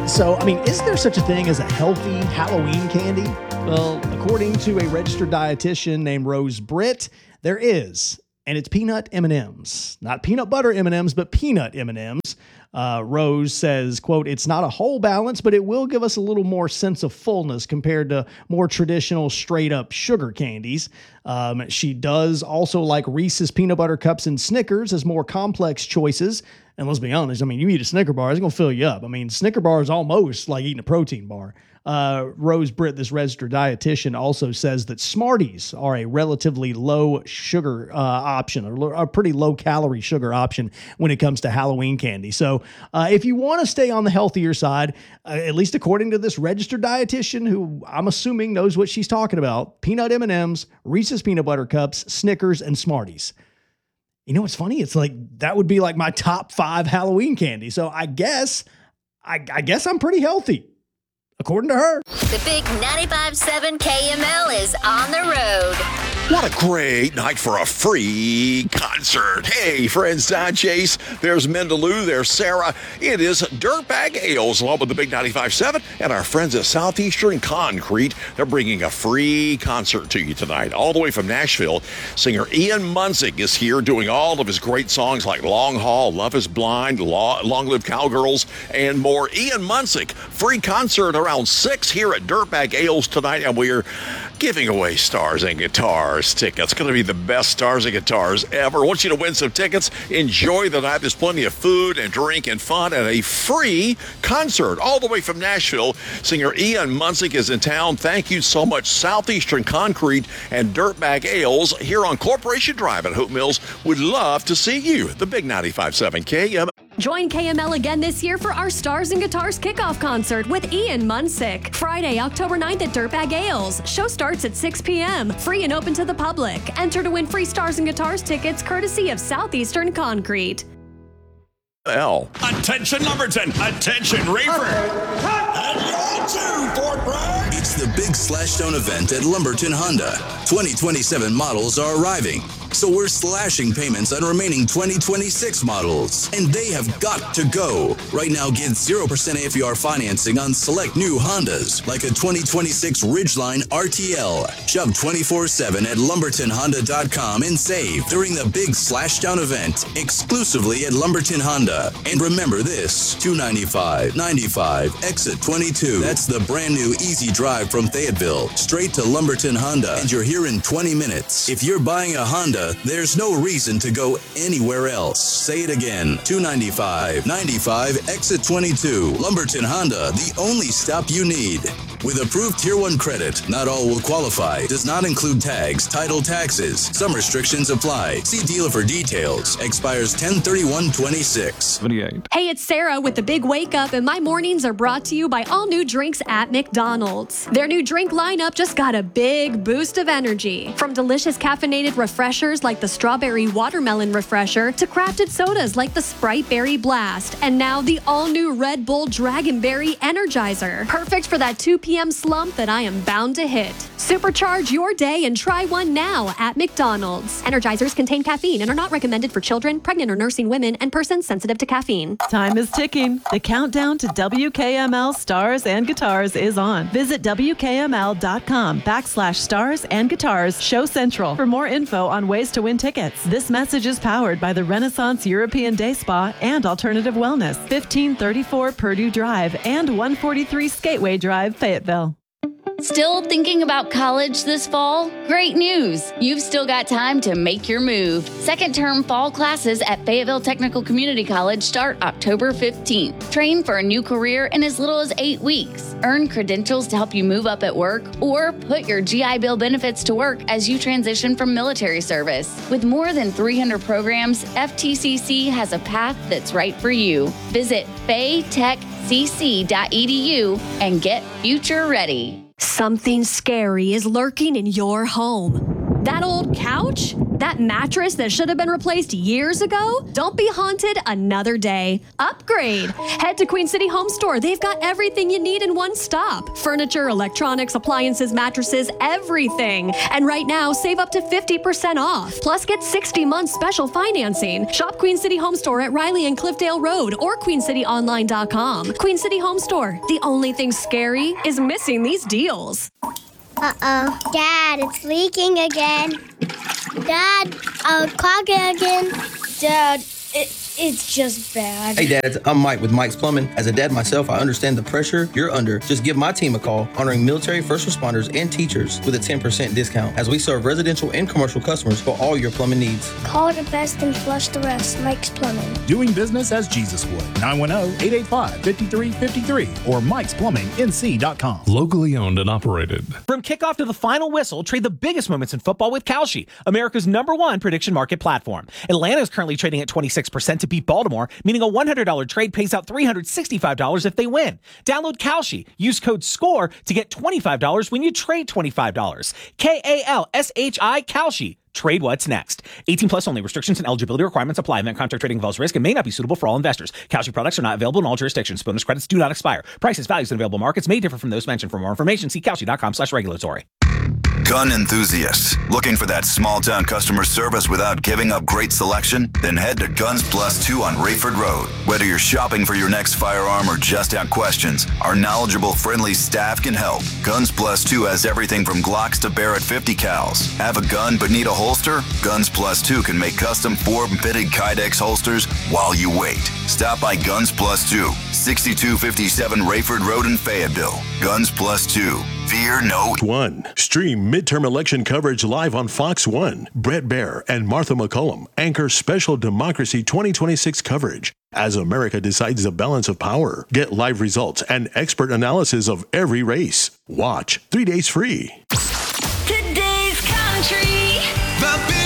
So, I mean, is there such a thing as a healthy Halloween candy? Well, according to a registered dietitian named Rose Britt, there is, and it's peanut M&Ms. Not peanut butter M&Ms, but peanut M&Ms. Rose says, quote, "It's not a whole balance, but it will give us a little more sense of fullness compared to more traditional straight up sugar candies." She does also like Reese's peanut butter cups and Snickers as more complex choices. And let's be honest, I mean, you eat a Snicker bar, it's going to fill you up. I mean, Snicker bar is almost like eating a protein bar. Rose Britt, this registered dietitian, also says that Smarties are a relatively low sugar option, or a pretty low calorie sugar option when it comes to Halloween candy. So if you want to stay on the healthier side, at least according to this registered dietitian, who I'm assuming knows what she's talking about, peanut M&Ms, Reese's peanut butter cups, Snickers, and Smarties. You know what's funny? It's like that would be like my top 5 Halloween candy. So I guess I'm pretty healthy, according to her. The big 95.7 KML is on the road. What a great night for a free concert. Hey, friends, Don Chase, there's Mendaloo, there's Sarah. It is Dirtbag Ales, along with the big 95.7, and our friends at Southeastern Concrete. They're bringing a free concert to you tonight, all the way from Nashville. Singer Ian Munsick is here doing all of his great songs like Long Haul, Love is Blind, Long Live Cowgirls, and more. Ian Munsick, free concert around 6 here at Dirtbag Ales tonight, and we're giving away Stars and Guitars tickets. It's going to be the best Stars and Guitars ever. I want you to win some tickets. Enjoy the night. There's plenty of food and drink and fun and a free concert all the way from Nashville. Singer Ian Munsick is in town. Thank you so much, Southeastern Concrete and Dirtbag Ales here on Corporation Drive at Hope Mills. Would love to see you. The big 95.7 KM. Join KML again this year for our Stars and Guitars kickoff concert with Ian Munsick. Friday, October 9th at Dirtbag Ales. Show starts at 6 p.m. Free and open to the public. Enter to win free Stars and Guitars tickets courtesy of Southeastern Concrete. Attention Lumberton! Attention Reefer! And you too, Fort Bragg! It's the big Slashdown event at Lumberton Honda. 2027 models are arriving, so we're slashing payments on remaining 2026 models, and they have got to go. Right now, get 0% APR financing on select new Hondas, like a 2026 Ridgeline RTL. Shop 24/7 at lumbertonhonda.com and save during the big Slashdown event, exclusively at Lumberton Honda. And remember this, 295, 95, exit 22. That's the brand new easy drive from Fayetteville, straight to Lumberton Honda, and you're here in 20 minutes. If you're buying a Honda, there's no reason to go anywhere else. Say it again, 295, 95, exit 22. Lumberton Honda, the only stop you need. With approved Tier 1 credit, not all will qualify. Does not include tags, title taxes. Some restrictions apply. See dealer for details. Expires 10/31/26. Hey, it's Sarah with the Big Wake Up, and my mornings are brought to you by all new drinks at McDonald's. Their new drink lineup just got a big boost of energy. From delicious caffeinated refreshers like the Strawberry Watermelon Refresher to crafted sodas like the Sprite Berry Blast, and now the all-new Red Bull Dragonberry Energizer. Perfect for that 2 p.m. slump that I am bound to hit. Supercharge your day and try one now at McDonald's. Energizers contain caffeine and are not recommended for children, pregnant or nursing women, and persons sensitive to caffeine. Time is ticking. The countdown to WKML Stars and Guitars is on. Visit WKML.com/Stars and Guitars Show Central for more info on ways to win tickets. This message is powered by the Renaissance European Day Spa and Alternative Wellness, 1534 Purdue Drive and 143 Skateway Drive, Fayetteville. Still thinking about college this fall? Great news! You've still got time to make your move. Second term fall classes at Fayetteville Technical Community College start October 15th. Train for a new career in as little as 8 weeks. Earn credentials to help you move up at work, or put your GI Bill benefits to work as you transition from military service. With more than 300 programs, FTCC has a path that's right for you. Visit faytechcc.edu and get future ready. Something scary is lurking in your home. That old couch? That mattress that should have been replaced years ago? Don't be haunted another day. Upgrade. Head to Queen City Home Store. They've got everything you need in one stop. Furniture, electronics, appliances, mattresses, everything. And right now, save up to 50% off. Plus, get 60 months special financing. Shop Queen City Home Store at Riley and Cliffdale Road or queencityonline.com. Queen City Home Store. The only thing scary is missing these deals. Uh-oh. Dad, it's leaking again. Dad, clogging again. Dad, it's just bad. Hey, Dad, I'm Mike with Mike's Plumbing. As a dad myself, I understand the pressure you're under. Just give my team a call, honoring military, first responders, and teachers with a 10% discount as we serve residential and commercial customers for all your plumbing needs. Call the best and flush the rest. Mike's Plumbing. Doing business as Jesus would. 910-885-5353 or mikesplumbingnc.com. Locally owned and operated. From kickoff to the final whistle, trade the biggest moments in football with Kalshi, America's #1 prediction market platform. Atlanta is currently trading at 26% to beat Baltimore, meaning a $100 trade pays out $365 if they win. Download Kalshi. Use code SCORE to get $25 when you trade $25. KALSHI Kalshi. Trade what's next. 18 plus only. Restrictions and eligibility requirements apply. Event contract trading involves risk and may not be suitable for all investors. Kalshi products are not available in all jurisdictions. Bonus credits do not expire. Prices, values, and available markets may differ from those mentioned. For more information, see kalshi.com/regulatory. Gun enthusiasts, looking for that small-town customer service without giving up great selection? Then head to Guns Plus 2 on Rayford Road. Whether you're shopping for your next firearm or just have questions, our knowledgeable, friendly staff can help. Guns Plus 2 has everything from Glocks to Barrett 50 cals. Have a gun but need a holster? Guns Plus 2 can make custom form-fitted Kydex holsters while you wait. Stop by Guns Plus 2, 6257 Rayford Road in Fayetteville. Guns Plus 2. Fear no one. Stream midterm election coverage live on Fox 1. Brett Baer and Martha McCullum anchor special Democracy 2026 coverage as America decides the balance of power. Get live results and expert analysis of every race. Watch 3 days free. Today's country. The